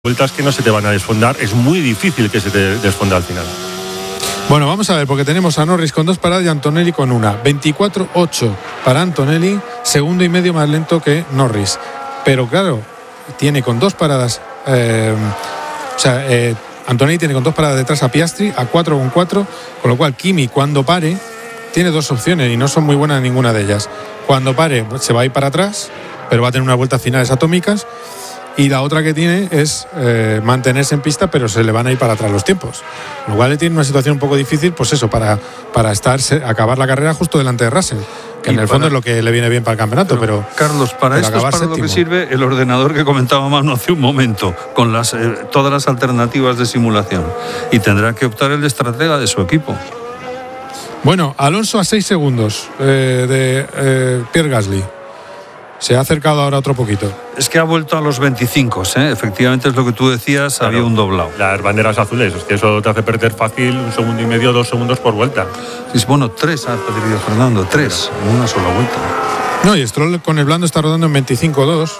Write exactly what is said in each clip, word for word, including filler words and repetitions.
vueltas que no se te van a desfondar, es muy difícil que se te desfonda al final. Bueno, vamos a ver, porque tenemos a Norris con dos paradas y a Antonelli con una. veinticuatro ocho para Antonelli, segundo y medio más lento que Norris. Pero claro, tiene con dos paradas, eh, o sea, eh, Antonelli tiene con dos paradas detrás a Piastri, a cuatro con cuatro, con lo cual Kimi cuando pare tiene dos opciones y no son muy buenas ninguna de ellas. Cuando pare se va a ir para atrás, pero va a tener unas vueltas finales atómicas. Y la otra que tiene es eh, mantenerse en pista, pero se le van a ir para atrás los tiempos. Lo cual le tiene una situación un poco difícil, pues eso, para, para estar, acabar la carrera justo delante de Russell, que en el fondo es lo que le viene bien para el campeonato. Pero, pero Carlos, para pero esto es para séptimo. Lo que sirve el ordenador que comentaba Manu hace un momento, con las, eh, todas las alternativas de simulación. Y tendrá que optar el estratega de su equipo. Bueno, Alonso a seis segundos eh, de eh, Pierre Gasly. Se ha acercado ahora otro poquito. Es que ha vuelto a los veinticinco, ¿eh? Efectivamente es lo que tú decías, claro, había un doblado. Las banderas azules, es que eso te hace perder fácil un segundo y medio, dos segundos por vuelta. Sí, bueno, tres ha perdido Fernando, tres, en una sola vuelta. No, y Stroll con el blando está rodando en veinticinco dos.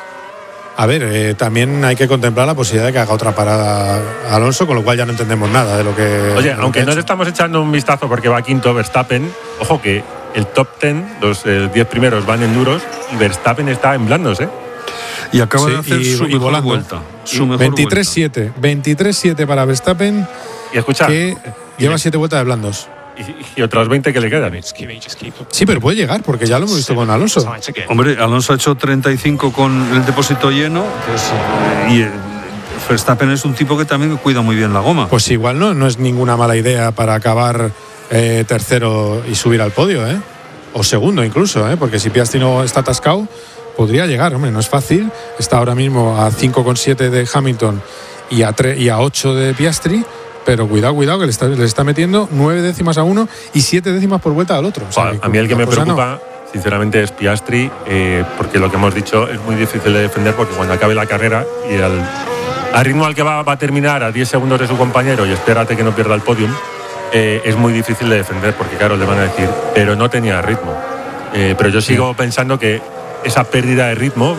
A ver, eh, también hay que contemplar la posibilidad de que haga otra parada Alonso, con lo cual ya no entendemos nada de lo que... Oye, lo aunque que no le estamos echando un vistazo porque va quinto Verstappen, ojo que el top diez, los diez eh, primeros van en duros y Verstappen está en blandos, ¿eh? Y acaba sí, de hacer y, su y mejor vuelta. Su mejor veintitrés siete. veintitrés siete para Verstappen, y escucha, que lleva siete vueltas de blandos. Y, y otras veinte que le quedan. Sí, pero puede llegar, porque ya lo hemos visto con Alonso. Hombre, Alonso ha hecho treinta y cinco con el depósito lleno, pues, y eh, Verstappen es un tipo que también cuida muy bien la goma. Pues igual no, no es ninguna mala idea para acabar eh, tercero y subir al podio, ¿eh? O segundo incluso, ¿eh? Porque si Piastri no está atascado, podría llegar. Hombre, no es fácil. Está ahora mismo a cinco coma siete de Hamilton y a, tre- y a ocho de Piastri. Pero cuidado, cuidado, que le está, le está metiendo nueve décimas a uno y siete décimas por vuelta al otro. O sea, a mí el que me preocupa, no. sinceramente, es Piastri, eh, porque lo que hemos dicho es muy difícil de defender, porque cuando acabe la carrera y al, al ritmo al que va, va a terminar, a diez segundos de su compañero, y espérate que no pierda el podium, eh, es muy difícil de defender, porque claro, le van a decir, pero no tenía ritmo. Eh, pero yo sigo sí. pensando que esa pérdida de ritmo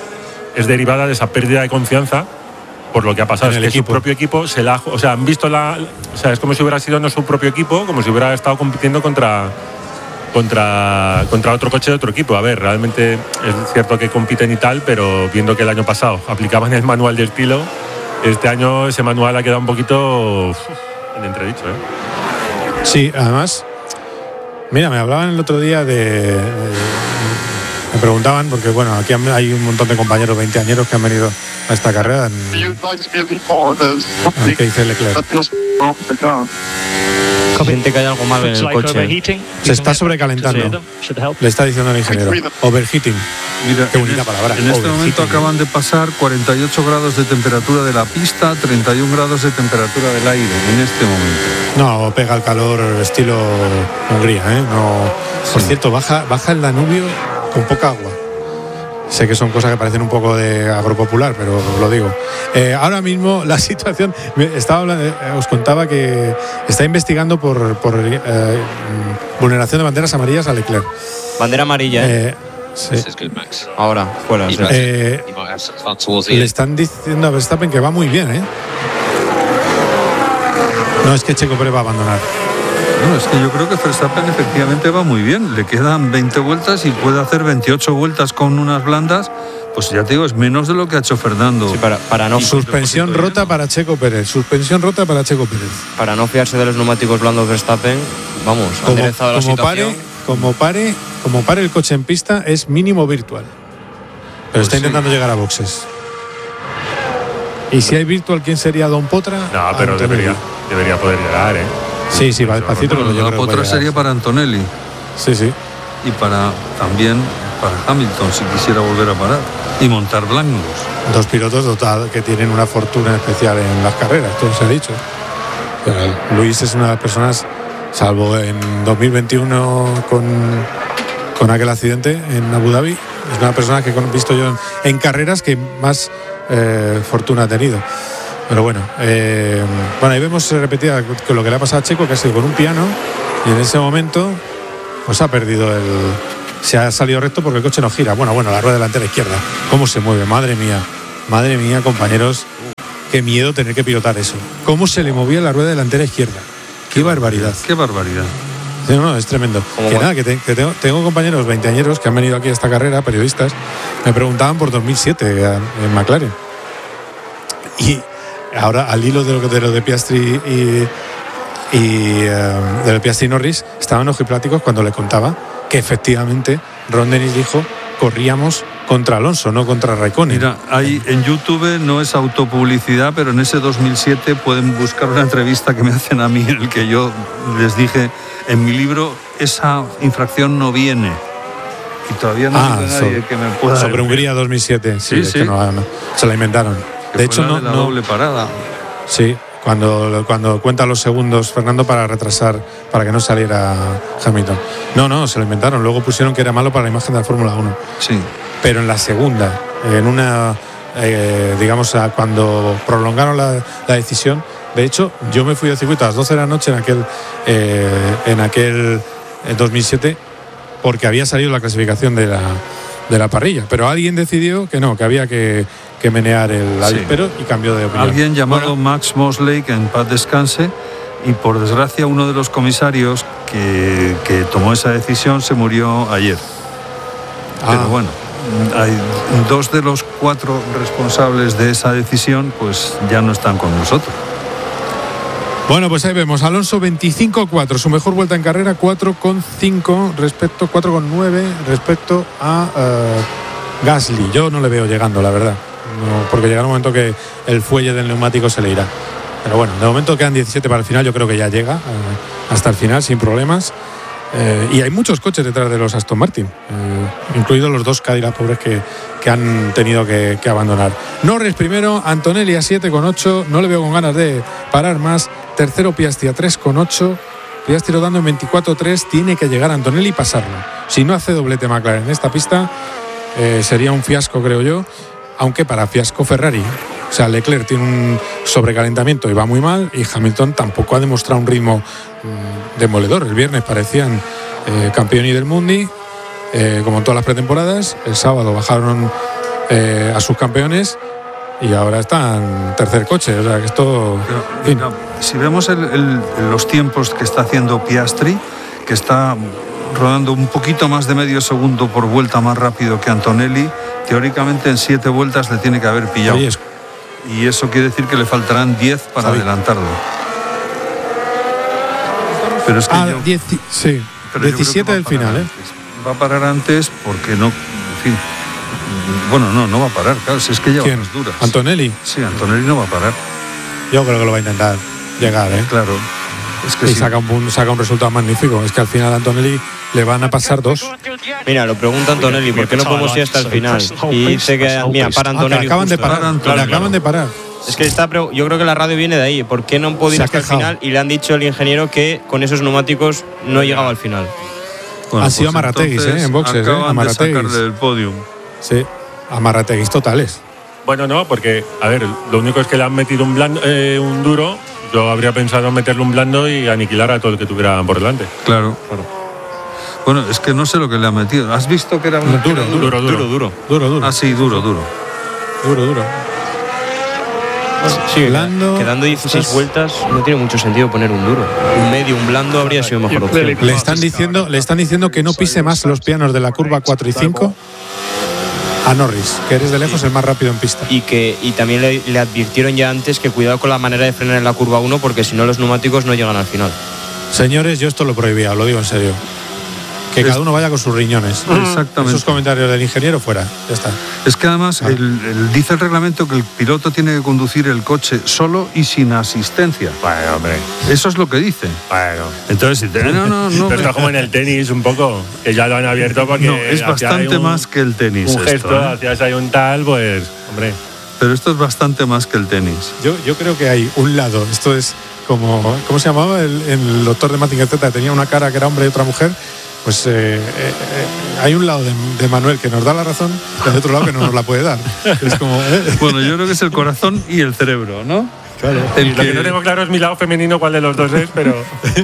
es derivada de esa pérdida de confianza por lo que ha pasado. Es que equipo. Su propio equipo se la, o sea, han visto la, o sea, es como si hubiera sido no su propio equipo, como si hubiera estado compitiendo contra contra contra otro coche de otro equipo. A ver, realmente es cierto que compiten y tal, pero viendo que el año pasado aplicaban el manual de estilo, este año ese manual ha quedado un poquito uf, en entredicho, ¿eh? Sí, además, mira, me hablaban el otro día de, de me preguntaban, porque bueno, aquí hay un montón de compañeros veinteañeros que han venido a esta carrera. En, ¿qué dice Leclerc? Siente que hay algo mal en el coche. Se está sobrecalentando. Le está diciendo el ingeniero. Overheating. Mira, qué bonita palabra. En este momento acaban de pasar cuarenta y ocho grados de temperatura de la pista, treinta y un grados de temperatura del aire en este momento. No, pega el calor estilo Hungría, ¿eh? No. Por sí. cierto, baja, baja el Danubio con poca agua. Sé que son cosas que parecen un poco de agropopular, pero lo digo. Eh, ahora mismo la situación, estaba hablando, eh, os contaba que está investigando por, por eh, vulneración de banderas amarillas a Leclerc. Bandera amarilla, ¿eh? eh sí. Ahora, fuera. Sí. Eh, le están diciendo a Verstappen que va muy bien, ¿eh? No es que Checo Pérez va a abandonar. No, es que yo creo que Verstappen efectivamente va muy bien. Le quedan veinte vueltas y puede hacer veintiocho vueltas con unas blandas. Pues ya te digo, es menos de lo que ha hecho Fernando. Sí, para, para no Suspensión rota lleno. para Checo Pérez. Suspensión rota para Checo Pérez. Para no fiarse de los neumáticos blandos Verstappen, vamos, como, enderezado la como situación. Pare, como pare, como pare el coche en pista es mínimo virtual. Pero pues está intentando sí. llegar a boxes. Y si hay virtual, ¿quién sería Don Potra? No, pero debería, debería poder llegar, ¿eh? Sí, sí, va despacito. Pero la Potra sería para Antonelli. Sí, sí. Y para también para Hamilton, si quisiera volver a parar. Y montar blandos. Dos pilotos dotados que tienen una fortuna especial en las carreras, todo se ha dicho. Pero Luis es una de las personas, salvo en dos mil veintiuno con, con aquel accidente en Abu Dhabi, es una persona que he visto yo en, en carreras que más eh, fortuna ha tenido. Pero bueno, eh, bueno, ahí vemos repetida que lo que le ha pasado a Checo, que ha sido con un piano, y en ese momento pues ha perdido el... Se ha salido recto porque el coche no gira. Bueno, bueno, la rueda delantera izquierda. ¿Cómo se mueve? Madre mía. Madre mía, compañeros, qué miedo tener que pilotar eso. ¿Cómo se le movía la rueda delantera izquierda? Qué barbaridad. Qué barbaridad. No, no, es tremendo. Que va? nada, que, te, que tengo, tengo compañeros veinteañeros que han venido aquí a esta carrera, periodistas, me preguntaban por dos mil siete en McLaren. Y ahora, al hilo de lo, de, lo de Piastri y, y uh, de lo de Piastri y Norris, estaban ojipláticos cuando le contaba que efectivamente Ron Dennis dijo: corríamos contra Alonso, no contra Raikkonen. Mira, hay en YouTube, no es autopublicidad, pero en ese dos mil siete pueden buscar una entrevista que me hacen a mí, en el que yo les dije, en mi libro, esa infracción no viene. Y todavía no ah, hay nadie so, que me pueda... Sobre Hungría dos mil siete, sí, sí, es sí. Que no, no, se la inventaron. Que de hecho, la no... De la no doble parada. Sí, cuando, cuando cuenta los segundos Fernando para retrasar, para que no saliera Hamilton. No, no, se lo inventaron. Luego pusieron que era malo para la imagen de la Fórmula uno. Sí. Pero en la segunda, en una, eh, digamos, a cuando prolongaron la, la decisión, de hecho, yo me fui de circuito a las doce de la noche en aquel, eh, en aquel dos mil siete, porque había salido la clasificación de la, de la parrilla. Pero alguien decidió que no, que había que, que menear el avispero, sí. Y cambió de opinión. Alguien llamado bueno, Max Mosley, que en paz descanse, y por desgracia uno de los comisarios que, que tomó esa decisión se murió ayer. Ah. Pero bueno, hay dos de los cuatro responsables de esa decisión pues ya no están con nosotros. Bueno, pues ahí vemos, Alonso veinticinco cuatro, su mejor vuelta en carrera, cuatro coma cinco respecto, cuatro coma nueve respecto a uh, Gasly. Yo no le veo llegando, la verdad, no, porque llegará un momento que el fuelle del neumático se le irá. Pero bueno, de momento quedan diecisiete para el final, yo creo que ya llega uh, hasta el final sin problemas. Eh, y hay muchos coches detrás de los Aston Martin, eh, incluidos los dos Cadillac pobres que, que han tenido que, que abandonar. Norris primero, Antonelli a siete coma ocho, no le veo con ganas de parar más. Tercero Piastri a tres coma ocho, Piastri rodando en veinticuatro coma tres, tiene que llegar a Antonelli y pasarlo. Si no hace doblete McLaren en esta pista, eh, sería un fiasco, creo yo, aunque para fiasco Ferrari. O sea, Leclerc tiene un sobrecalentamiento y va muy mal, y Hamilton tampoco ha demostrado un ritmo mmm, demoledor. El viernes parecían eh, campeoni del Mundi, eh, como en todas las pretemporadas. El sábado bajaron eh, a sus campeones y ahora están tercer coche. O sea, que esto... Pero, mira, si vemos el, el, los tiempos que está haciendo Piastri, que está rodando un poquito más de medio segundo por vuelta más rápido que Antonelli, teóricamente en siete vueltas le tiene que haber pillado. Oye, y eso quiere decir que le faltarán diez para Javi. adelantarlo. Pero es que ah, yo, diez, sí, pero diecisiete del final, ¿eh? Va a parar antes porque no, en fin, bueno, no, no va a parar, claro, si es que lleva ¿Quién? las duras. ¿Antonelli? Sí, Antonelli no va a parar. Yo creo que lo va a intentar llegar, ¿eh? Claro. Es que y sí. saca, un, saca un resultado magnífico. Es que al final a Antonelli le van a pasar dos. Mira, lo pregunta Antonelli, ¿por qué no podemos ir hasta el final? Y dice que, mira, para Antonelli. Ah, que acaban de parar, claro, claro, acaban claro. de parar. Es que está, yo creo que la radio viene de ahí. ¿Por qué no han podido ir hasta el final? Y le han dicho al ingeniero que con esos neumáticos no llegaba al final. Bueno, han sido pues Amarateguis, ¿eh? En boxes, ¿eh? Amarateguis. del podium. Sí, Amarateguis totales. Bueno, no, porque, a ver, lo único es que le han metido un, blando, eh, un duro. Yo habría pensado meterle un blando y aniquilar a todo el que tuviera por delante. Claro, claro. Bueno, es que no sé lo que le ha metido. ¿Has visto que era un duro, duro, duro, duro, duro, duro, duro. Ah, sí, duro, duro. Duro, duro. Sí, blando, quedando dieciséis estás... vueltas no tiene mucho sentido poner un duro. Un medio, un blando habría sido mejor opción. Le están diciendo, le están diciendo que no pise más los pianos de la curva cuatro y cinco a Norris, que eres de lejos el más rápido en pista. Y que y también le, le advirtieron ya antes que cuidado con la manera de frenar en la curva uno, porque si no los neumáticos no llegan al final. Señores, yo esto lo prohibía, lo digo en serio. Que es... cada uno vaya con sus riñones. Exactamente. Esos comentarios del ingeniero fuera, ya está. Es que además ah. el, el, dice el reglamento que el piloto tiene que conducir el coche solo y sin asistencia. Bueno, hombre. Eso es lo que dice. Bueno. Entonces, si te... no, no, no. Pero está como en el tenis un poco, que ya lo han abierto porque... No, es bastante un, más que el tenis. Un gesto, esto, ¿eh? hacías ahí un tal, pues, hombre. Pero esto es bastante más que el tenis. Yo, yo creo que hay un lado, esto es como, ¿cómo se llamaba? El, el doctor de Mazinger Z, tenía una cara que era hombre y otra mujer. Pues eh, eh, eh, hay un lado de, de Manuel que nos da la razón y hay otro lado que no nos la puede dar. Es como, eh. Bueno, yo creo que es el corazón y el cerebro, ¿no? Claro. El que... Lo que no tengo claro es mi lado femenino, cuál de los dos es, pero...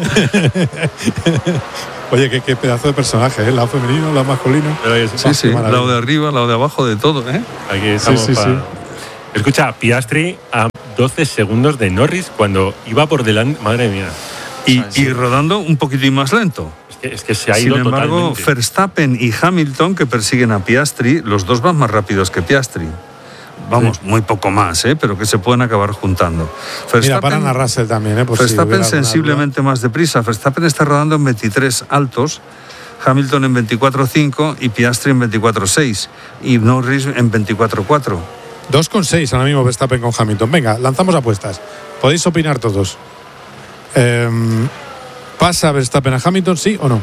Oye, qué, qué pedazo de personaje, ¿eh? Lado femenino, lado masculino. Sí, sí, lado de arriba, lado de abajo, de todo, ¿eh? Aquí estamos sí, sí, para... sí. Escucha, Piastri a doce segundos de Norris cuando iba por delante. Madre mía. Y, y rodando un poquitín más lento. Es que, es que se ha ido Sin embargo, totalmente. Verstappen y Hamilton, que persiguen a Piastri, los dos van más rápidos que Piastri. Vamos, sí. muy poco más, ¿eh? Pero que se pueden acabar juntando. Mira, paran a Russell también, ¿eh? Por Verstappen si sensiblemente más deprisa. Verstappen está rodando en veintitrés altos, Hamilton en veinticuatro cinco y Piastri en veinticuatro seis y Norris en veinticuatro cuatro. dos con seis ahora mismo Verstappen con Hamilton. Venga, lanzamos apuestas. Podéis opinar todos. Eh, ¿Pasa Verstappen a Hamilton, sí o no?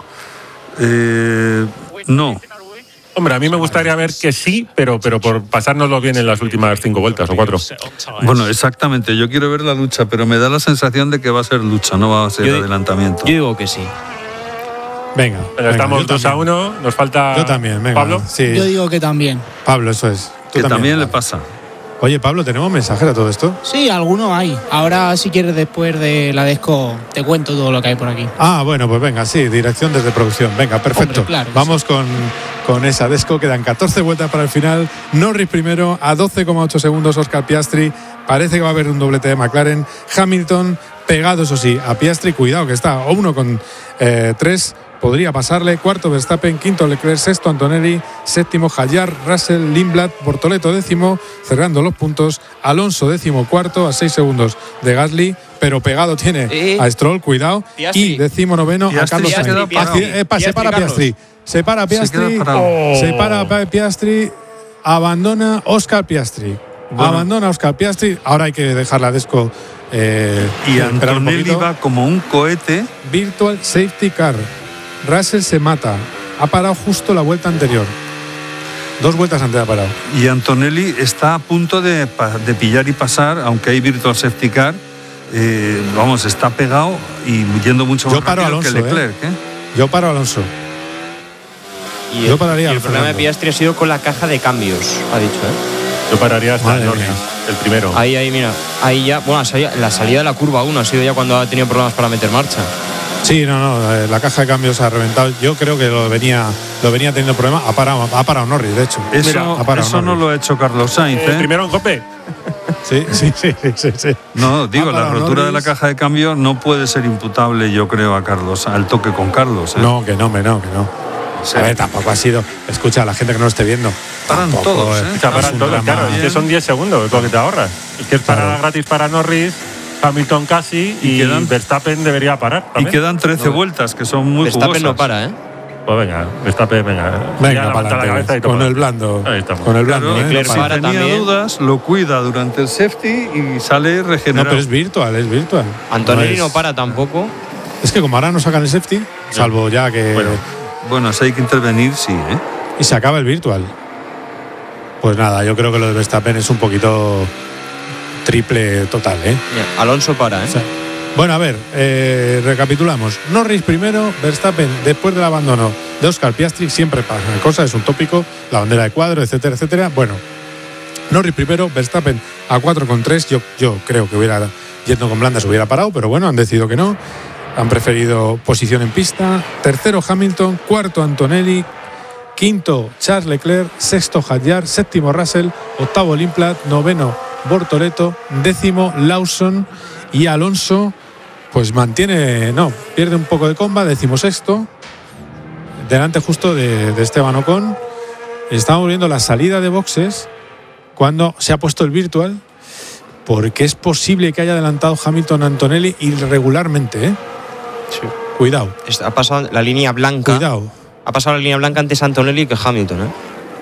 Eh, no. Hombre, a mí me gustaría ver que sí, pero, pero por pasárnoslo bien en las últimas cinco vueltas o cuatro. Bueno, exactamente. Yo quiero ver la lucha, pero me da la sensación de que va a ser lucha, no va a ser yo, adelantamiento. Yo digo que sí. Venga. Pero venga, estamos dos a uno, nos falta. Yo también, venga. Pablo. Sí. Yo digo que también. Pablo, eso es. ¿Tú que también, también le pasa. Oye, Pablo, ¿tenemos mensajero todo esto? Sí, algunos hay. Ahora, si quieres, después de la Desco, te cuento todo lo que hay por aquí. Ah, bueno, pues venga, sí, dirección desde producción. Venga, perfecto. Hombre, claro, vamos sí. con, con esa Desco. Quedan catorce vueltas para el final. Norris primero, a doce coma ocho segundos, Oscar Piastri. Parece que va a haber un doblete de McLaren. Hamilton pegado, eso sí, a Piastri. Cuidado, que está a uno con tres. Podría pasarle. Cuarto Verstappen, quinto Leclerc, sexto Antonelli, séptimo Hallar, Russell, Lindblad, Bortoleto décimo, cerrando los puntos. Alonso décimo cuarto a seis segundos de Gasly, pero pegado tiene eh, a Stroll, cuidado. Piastri. Y décimo noveno Piastri, a Carlos Sainz. Se, Piastri, eh, Piastri, se para Piastri. Se para Piastri. Se, oh. se para Piastri. Abandona Oscar Piastri. Bueno. Abandona Oscar Piastri. Ahora hay que dejar la Desco. Eh, y Antonelli va como un cohete. Virtual Safety Car. Russell se mata. Ha parado justo la vuelta anterior. Dos vueltas antes ha parado. Y Antonelli está a punto de, de pillar y pasar, aunque hay Virtual Safety Car. Eh, vamos, está pegado y yendo mucho más Yo paro rápido Alonso, que Leclerc. ¿eh? ¿eh? Yo paro Alonso. Y Yo el, pararía y el problema de Piastri ha sido con la caja de cambios, ha dicho, ¿eh? Yo pararía hasta el Norris, el primero. Ahí, ahí, mira. Ahí ya, bueno, la salida de la curva uno ha sido ya cuando ha tenido problemas para meter marcha. Sí, no, no, la caja de cambios ha reventado. Yo creo que lo venía, lo venía teniendo problemas. Ha parado, ha parado Norris, de hecho. Eso, Mira, ha parado eso no lo ha hecho Carlos Sainz, ¿eh? El primero en Cope. Sí, sí, sí, sí, sí. No, digo, la rotura Norris. de la caja de cambio no puede ser imputable, yo creo, a Carlos, al toque con Carlos, ¿eh? No, que no, me no, que no. Sí. A ver, tampoco ha sido. Escucha, la gente que no lo esté viendo. Paran tampoco, todos, ¿eh? O sea, paran todos, claro. Es que son diez segundos lo que te ahorras. Es que es parada claro. gratis para Norris. Hamilton casi y, y quedan, Verstappen debería parar también. Y quedan trece no. vueltas que son muy Verstappen jugosas. no para, ¿eh? Pues venga, Verstappen, venga. Venga, para la cabeza y con el blando. Ahí estamos. Con el blando, claro, ¿eh? Si para tenía también. dudas, lo cuida durante el safety y sale regenerado. No, pero es virtual, es virtual. Antonelli no, no, es... es... para tampoco. Es que como ahora no sacan el safety, no. salvo ya que... Bueno, bueno, si hay que intervenir, sí, ¿eh? Y se acaba el virtual. Pues nada, yo creo que lo de Verstappen es un poquito... triple total, ¿eh? Yeah, Alonso para, ¿eh? O sea, bueno, a ver, eh, recapitulamos. Norris primero, Verstappen después del abandono de Oscar Piastri, siempre pasa cosa, es un tópico, la bandera de cuadro, etcétera, etcétera. Bueno, Norris primero, Verstappen a cuatro con tres. Yo, yo creo que hubiera, yendo con blandas, hubiera parado, pero bueno, han decidido que no. Han preferido posición en pista. Tercero Hamilton, cuarto Antonelli, quinto Charles Leclerc, sexto Hadjar, séptimo Russell, octavo Lindblad, noveno Bortoleto, décimo Lawson y Alonso pues mantiene, no, pierde un poco de comba, decimosexto, delante justo de, de Esteban Ocon. Estamos viendo la salida de boxes cuando se ha puesto el virtual, porque es posible que haya adelantado Hamilton a Antonelli irregularmente, ¿eh? Sí. Cuidado. Ha pasado la línea blanca. Cuidado. Ha pasado la línea blanca antes Antonelli que Hamilton, ¿eh?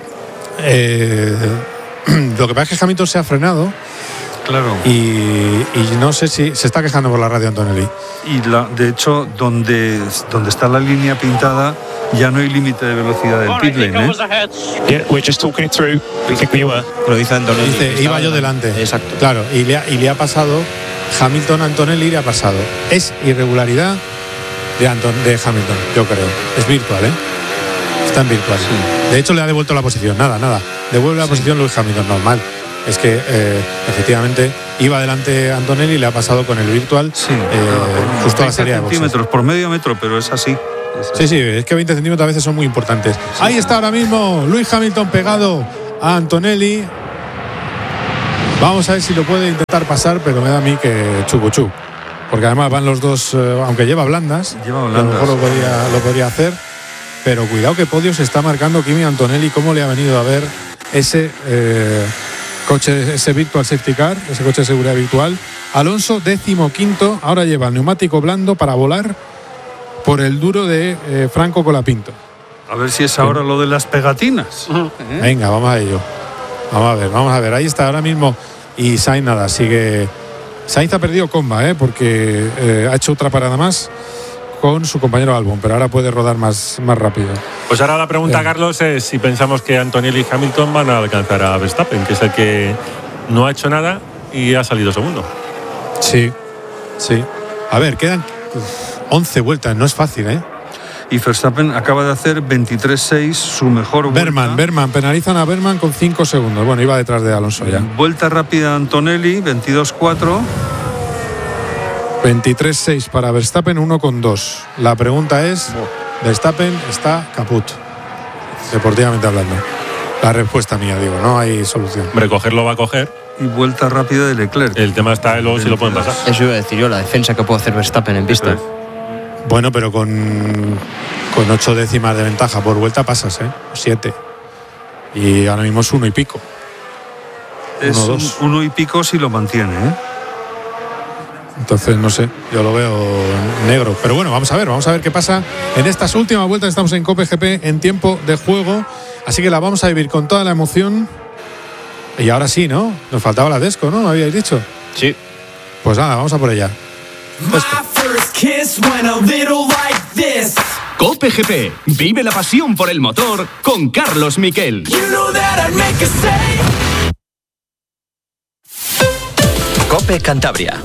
Eh, lo que pasa es que Hamilton se ha frenado. Claro. Y, y no sé si se está quejando por la radio Antonelli. Y la, de hecho, donde, donde está la línea pintada, ya no hay límite de velocidad del pit lane, ¿eh? Yeah, we're just talking it through. We think we were. Lo dice Antonelli. Dice, iba yo delante. Exacto. Claro, y le ha, y le ha pasado Hamilton a Antonelli, le ha pasado. Es irregularidad de, Anton, de Hamilton, yo creo. Es virtual, ¿eh? Está en virtual. Sí. De hecho, le ha devuelto la posición. Nada, nada. Devuelve la sí. posición Lewis Hamilton, normal. Es que eh, efectivamente iba adelante Antonelli y le ha pasado con el virtual sí, eh, no, justo a la salida de boxes. Centímetros por medio metro, pero es así. es así. Sí, sí, es que veinte centímetros a veces son muy importantes. Sí, Ahí sí. está ahora mismo Lewis Hamilton pegado a Antonelli. Vamos a ver si lo puede intentar pasar, pero me da a mí que chucuchú. Porque además van los dos, eh, aunque lleva blandas, Lleva a lo blandas. mejor lo podría, lo podría hacer. Pero cuidado que podio se está marcando Kimi Antonelli, cómo le ha venido a ver ese eh, coche, ese Virtual Safety Car, ese coche de seguridad virtual. Alonso, décimo quinto, ahora lleva el neumático blando para volar por el duro de eh, Franco Colapinto. A ver si es ahora lo de las pegatinas. Venga, vamos a ello. Vamos a ver, vamos a ver. Ahí está ahora mismo. Y Sainz nada, sigue. Sainz ha perdido comba, ¿eh? porque eh, ha hecho otra parada más con su compañero Albon, pero ahora puede rodar más, más rápido. Pues ahora la pregunta, Eh. Carlos, es si pensamos que Antonelli y Hamilton van a alcanzar a Verstappen, que es el que no ha hecho nada y ha salido segundo. Sí, sí. A ver, quedan once vueltas, no es fácil, ¿eh? Y Verstappen acaba de hacer veintitrés seis, su mejor vuelta. Berman, Berman, penalizan a Berman con cinco segundos. Bueno, iba detrás de Alonso ya. Vuelta rápida Antonelli, veintidós cuatro. veintitrés seis para Verstappen, uno con dos. La pregunta es, Verstappen está caput, deportivamente hablando. La respuesta mía, digo, no hay solución. Hombre, cogerlo va a coger. Y vuelta rápida de Leclerc. El tema está luego si lo pueden pasar. Eso iba a decir yo, la defensa que puede hacer Verstappen en pista. Bueno, pero con, con ocho décimas de ventaja por vuelta pasas, ¿eh? Siete. Y ahora mismo es uno y pico. Es uno, un- dos. uno y pico si lo mantiene, ¿eh? Entonces, no sé, yo lo veo negro. Pero bueno, vamos a ver, vamos a ver qué pasa en estas últimas vueltas. Estamos en Cope G P en tiempo de juego, así que la vamos a vivir con toda la emoción. Y ahora sí, ¿no? Nos faltaba la Desco, ¿no? ¿Me habíais dicho? Sí. Pues nada, vamos a por ella. Desco. Cope G P. Vive la pasión por el motor con Carlos Miquel. Cope Cantabria.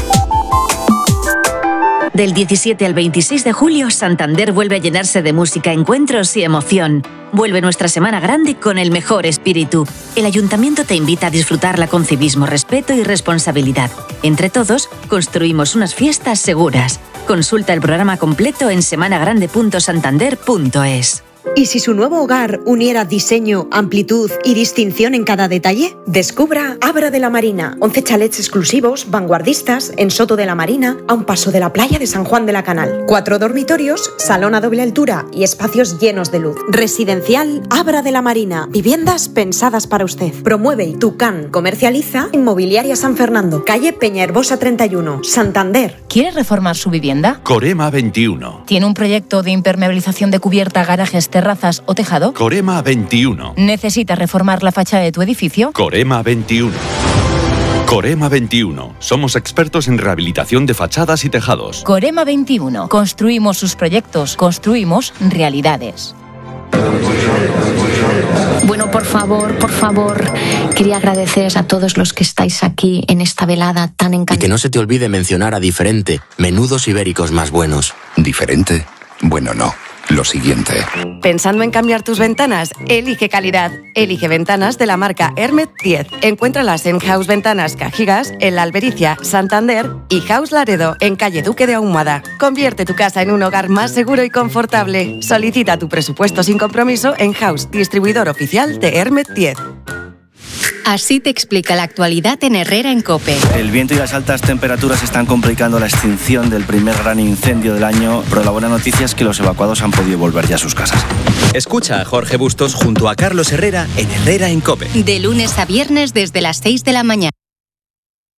Del diecisiete al veintiséis de julio, Santander vuelve a llenarse de música, encuentros y emoción. Vuelve nuestra semana grande con el mejor espíritu. El Ayuntamiento te invita a disfrutarla con civismo, respeto y responsabilidad. Entre todos, construimos unas fiestas seguras. Consulta el programa completo en semanagrande punto santander punto es. ¿Y si su nuevo hogar uniera diseño, amplitud y distinción en cada detalle? Descubra Abra de la Marina. once chalets exclusivos, vanguardistas, en Soto de la Marina, a un paso de la playa de San Juan de la Canal. Cuatro dormitorios, salón a doble altura y espacios llenos de luz. Residencial Abra de la Marina. Viviendas pensadas para usted. Promueve Tucán. Comercializa Inmobiliaria San Fernando. Calle Peñaherbosa treinta y uno, Santander. ¿Quiere reformar su vivienda? Corema veintiuno. ¿Tiene un proyecto de impermeabilización de cubierta, garajes, terrazas o tejado? Corema veintiuno. ¿Necesita reformar la fachada de tu edificio? Corema veintiuno. Corema veintiuno. Somos expertos en rehabilitación de fachadas y tejados. Corema veintiuno. Construimos sus proyectos, construimos realidades. Bueno, por favor, por favor, quería agradeceros a todos los que estáis aquí en esta velada tan Y encantada. que no se te olvide mencionar a Diferente, menudos ibéricos más buenos. ¿Diferente? Bueno, no. Lo siguiente. ¿Pensando en cambiar tus ventanas? Elige calidad. Elige ventanas de la marca Hermet diez. Encuéntralas en House Ventanas Cajigas, en La Albericia, Santander y House Laredo, en calle Duque de Ahumada. Convierte tu casa en un hogar más seguro y confortable. Solicita tu presupuesto sin compromiso en House, distribuidor oficial de Hermet diez. Así te explica la actualidad en Herrera en COPE. El viento y las altas temperaturas están complicando la extinción del primer gran incendio del año, pero la buena noticia es que los evacuados han podido volver ya a sus casas. Escucha a Jorge Bustos junto a Carlos Herrera en Herrera en COPE. De lunes a viernes desde las seis de la mañana.